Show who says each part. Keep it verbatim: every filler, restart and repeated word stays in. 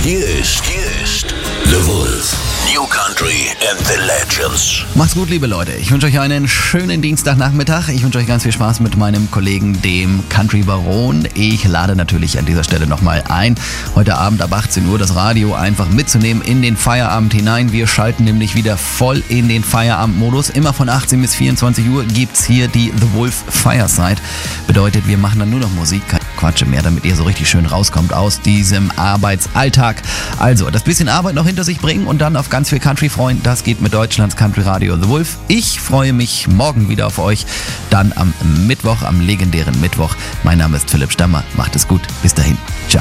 Speaker 1: Hier ist, hier ist The Wolf. New Country and the Legends.
Speaker 2: Macht's gut, liebe Leute. Ich wünsche euch einen schönen Dienstagnachmittag. Ich wünsche euch ganz viel Spaß mit meinem Kollegen, dem Country Baron. Ich lade natürlich an dieser Stelle nochmal ein, heute Abend ab achtzehn Uhr das Radio einfach mitzunehmen in den Feierabend hinein. Wir schalten nämlich wieder voll in den Feierabendmodus. Immer von achtzehn bis vierundzwanzig Uhr gibt's hier die The Wolf Fireside. Bedeutet, wir machen dann nur noch Musik, keine Quatsche mehr, damit ihr so richtig schön rauskommt aus diesem Arbeitsalltag. Also, das bisschen Arbeit noch hinter sich bringen und dann auf ganz viel Country freuen. Das geht mit Deutschlands Country Radio The Wolf. Ich freue mich morgen wieder auf euch. Dann am Mittwoch, am legendären Mittwoch. Mein Name ist Philipp Stammer. Macht es gut. Bis dahin. Ciao.